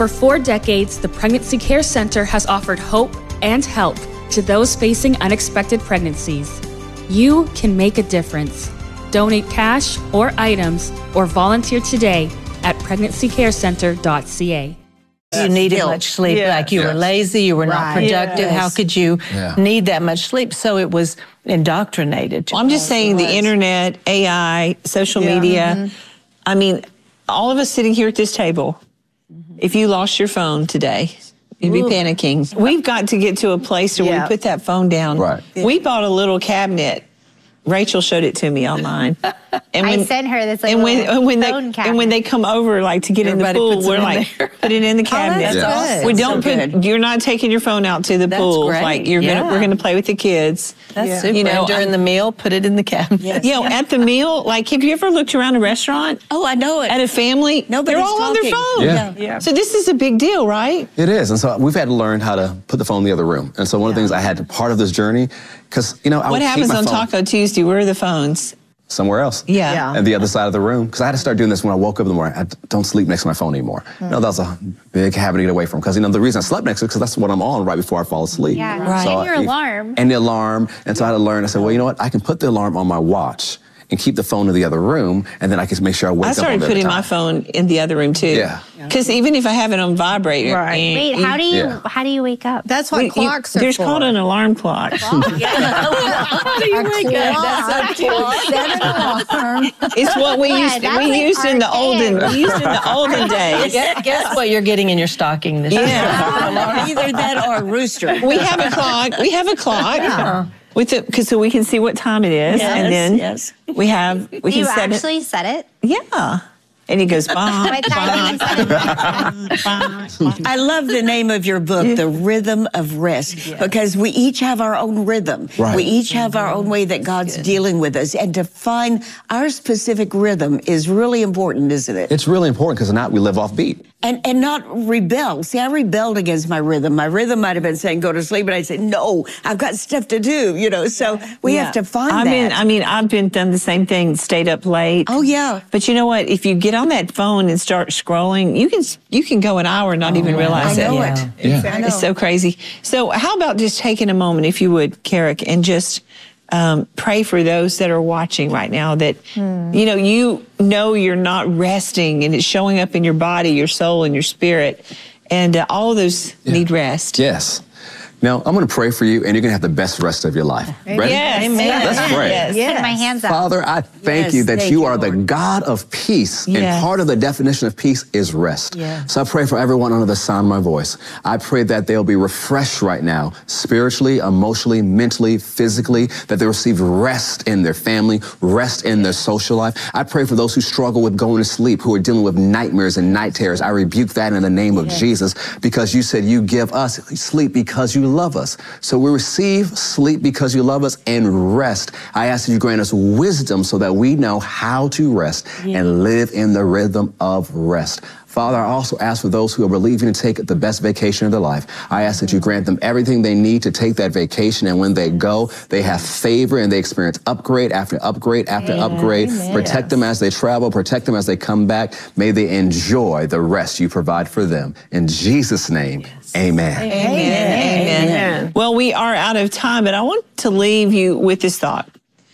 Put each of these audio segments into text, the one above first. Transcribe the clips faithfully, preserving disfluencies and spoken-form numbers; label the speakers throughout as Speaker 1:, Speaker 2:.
Speaker 1: For four decades, the Pregnancy Care Center has offered hope and help to those facing unexpected pregnancies. You can make a difference. Donate cash or items or volunteer today at pregnancy care center dot c a.
Speaker 2: You needed
Speaker 3: Guilt.
Speaker 2: much sleep,
Speaker 3: Yeah.
Speaker 2: like you
Speaker 3: Yes.
Speaker 2: were lazy, you were not
Speaker 3: Right.
Speaker 2: productive.
Speaker 3: Yes.
Speaker 2: How could you
Speaker 3: Yeah.
Speaker 2: need that much sleep? So it was indoctrinated. to
Speaker 4: Well, I'm just
Speaker 2: us.
Speaker 4: saying
Speaker 2: It
Speaker 4: the
Speaker 2: was.
Speaker 4: internet, A I, social
Speaker 2: Yeah.
Speaker 4: media.
Speaker 2: Mhm.
Speaker 4: I mean, all of us sitting here at this table, if you lost your phone today, you'd be
Speaker 2: Ooh.
Speaker 4: panicking. We've got to get to a place where
Speaker 2: Yeah.
Speaker 4: we put that phone down.
Speaker 5: Right.
Speaker 4: We bought a little cabinet. Rachel showed it to me online. And
Speaker 6: I sent her this, like,
Speaker 4: and when,
Speaker 6: little
Speaker 4: and when they
Speaker 6: phone
Speaker 4: and
Speaker 6: cabinet.
Speaker 4: when they come over, like to get
Speaker 2: Everybody
Speaker 4: in the
Speaker 2: puts
Speaker 4: pool,
Speaker 2: it
Speaker 4: we're
Speaker 2: in
Speaker 4: like,
Speaker 2: there.
Speaker 4: put it in the cabinet.
Speaker 2: that's Yeah. awesome.
Speaker 4: We
Speaker 2: So
Speaker 4: don't put.
Speaker 2: good.
Speaker 4: You're not taking your phone out to the
Speaker 2: That's
Speaker 4: pool.
Speaker 2: great.
Speaker 4: Like you're
Speaker 2: Yeah.
Speaker 4: gonna, we're gonna play with the kids.
Speaker 2: That's
Speaker 4: Yeah.
Speaker 2: super.
Speaker 4: You know,
Speaker 2: And during
Speaker 4: I'm-
Speaker 2: the meal, put it in the cabinet.
Speaker 4: you know, at the meal, like, have you ever looked around a restaurant?
Speaker 3: Oh, I know it.
Speaker 4: At a family,
Speaker 3: Nobody's
Speaker 4: they're all on their
Speaker 3: talking.
Speaker 4: phone.
Speaker 5: Yeah.
Speaker 4: Yeah. So this is a big deal, right?
Speaker 5: It is. And so we've had to learn how to put the phone in the other room. And so one of the things I had to, part of this journey, because, you know, I
Speaker 4: What
Speaker 5: would keep
Speaker 4: happens
Speaker 5: my
Speaker 4: on
Speaker 5: phone
Speaker 4: Taco Tuesday? Where are the phones?
Speaker 5: somewhere else.
Speaker 4: Yeah. Yeah.
Speaker 5: And the other side of the room. Because I had to start doing this when I woke up in the morning. I d- don't sleep next to my phone anymore.
Speaker 6: Mm.
Speaker 5: You know, that was a big habit to get away from. Because, you know, the reason I slept next to it, because that's what I'm on right before I fall asleep.
Speaker 6: Yeah.
Speaker 4: Right.
Speaker 6: And your
Speaker 5: I-
Speaker 6: alarm.
Speaker 5: And the alarm. And so I had to learn. I said, well, you know what? I can put the alarm on my watch and keep the phone in the other room, and then I can make sure I wake
Speaker 4: I
Speaker 5: up on
Speaker 4: started
Speaker 5: the
Speaker 4: putting
Speaker 5: other
Speaker 4: my
Speaker 5: time.
Speaker 4: phone in the other room too.
Speaker 5: Yeah.
Speaker 4: Because even if I have it on vibrate,
Speaker 3: Right.
Speaker 4: eh,
Speaker 6: Wait,
Speaker 4: eh,
Speaker 6: how do you
Speaker 5: Yeah.
Speaker 6: how do you wake up?
Speaker 3: That's what
Speaker 4: we- you-
Speaker 3: clocks are
Speaker 4: There's
Speaker 3: for.
Speaker 4: called an alarm clock.
Speaker 2: How do you wake up? That's so cool.
Speaker 3: Set an alarm.
Speaker 4: It's what we
Speaker 6: Yeah,
Speaker 4: used.
Speaker 6: that's
Speaker 4: We
Speaker 6: like
Speaker 4: used in the olden.
Speaker 6: archaic.
Speaker 4: We used in the olden days.
Speaker 2: Guess, guess what you're getting in your stocking this year?
Speaker 4: Yeah.
Speaker 3: Either that or a rooster.
Speaker 4: We have a clock. We have a clock.
Speaker 3: Yeah.
Speaker 4: With it, because so we can see what time it is,
Speaker 3: Yes,
Speaker 4: and then
Speaker 3: yes.
Speaker 4: we have we
Speaker 6: Do you
Speaker 4: can set
Speaker 6: actually set it?
Speaker 4: it. Yeah, and it goes bong,
Speaker 6: What time do you set it?
Speaker 4: bong, bong.
Speaker 3: I love the name of your book, The Rhythm of Rest, because we each have our own rhythm.
Speaker 5: Right.
Speaker 3: We each have our own way that God's dealing with us. And to find our specific rhythm is really important, isn't it?
Speaker 5: It's really important because not we live off beat.
Speaker 3: And and not rebel. See, I rebelled against my rhythm. My rhythm might have been saying go to sleep, but I said no, I've got stuff to do. You know, so we
Speaker 4: Yeah.
Speaker 3: have to find
Speaker 4: I've
Speaker 3: that.
Speaker 4: been, I mean, I've been done the same thing, stayed up late.
Speaker 3: oh yeah.
Speaker 4: But you know what? If you get on that phone and start scrolling, you can you can go an hour and not even realize
Speaker 3: I know
Speaker 4: it.
Speaker 3: it.
Speaker 5: Yeah.
Speaker 3: I know.
Speaker 4: It's so crazy. So how about just taking a moment, if you would, Carrick, and just um, pray for those that are watching right now that, you know, you know you're not resting and it's showing up in your body, your soul, and your spirit. And uh, all of those need rest.
Speaker 5: Yes. Now, I'm going to pray for you, and you're going to have the best rest of your life. Ready?
Speaker 4: Yes.
Speaker 2: Amen.
Speaker 5: Let's pray.
Speaker 4: Yes.
Speaker 3: Yes.
Speaker 6: Put my hands up.
Speaker 5: Father, I thank
Speaker 3: Yes,
Speaker 5: you that
Speaker 3: thank
Speaker 5: you
Speaker 3: you,
Speaker 5: are the
Speaker 3: Lord.
Speaker 5: God of peace.
Speaker 4: Yes.
Speaker 5: And part of the definition of peace is rest.
Speaker 2: Yes.
Speaker 5: So I pray for everyone under the sound of my voice. I pray that they'll be refreshed right now, spiritually, emotionally, mentally, physically, that they receive rest in their family, rest in their social life. I pray for those who struggle with going to sleep, who are dealing with nightmares and night terrors. I rebuke that in the name of Jesus, because you said you give us sleep because you love us. So we receive sleep because you love us and rest. I ask that you grant us wisdom so that we know how to rest and live in the rhythm of rest. Father, I also ask for those who are believing to take the best vacation of their life. I ask that you grant them everything they need to take that vacation. And when they go, they have favor and they experience upgrade after upgrade after upgrade. Protect them as they travel. Protect them as they come back. May they enjoy the rest you provide for them. In Jesus' name, amen.
Speaker 4: Amen. Amen. Well, we are out of time, but I want to leave you with this thought.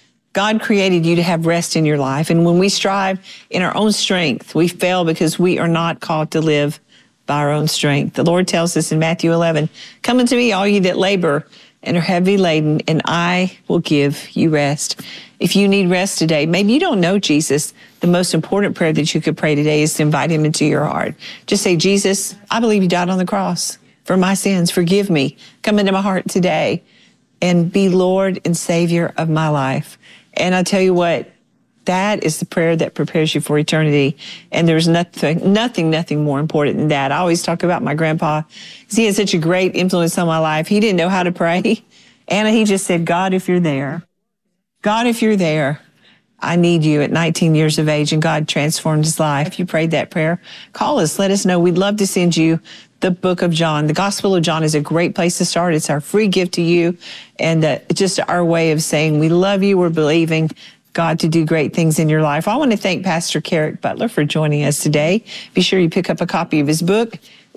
Speaker 4: God created you to have rest in your life. And when we strive in our own strength, we fail because we are not called to live by our own strength. The Lord tells us in Matthew eleven, come unto me, all you that labor and are heavy laden, and I will give you rest. If you need rest today, maybe you don't know Jesus, the most important prayer that you could pray today is to invite him into your heart. Just say, Jesus, I believe you died on the cross for my sins. Forgive me. Come into my heart today and be Lord and Savior of my life. And I tell you what, that is the prayer that prepares you for eternity. And there's nothing, nothing, nothing more important than that. I always talk about my grandpa, because he had such a great influence on my life. He didn't know how to pray. Anna, he just said, God, if you're there, God, if you're there, I need you at nineteen years of age. And God transformed his life. If you prayed that prayer, call us. Let us know. We'd love to send you the book of John. The Gospel of John is a great place to start. It's our free gift to you. And uh, it's just our way of saying we love you. We're believing God to do great things in your life. I want to thank Pastor Carrick Butler for joining us today. Be sure you pick up a copy of his book.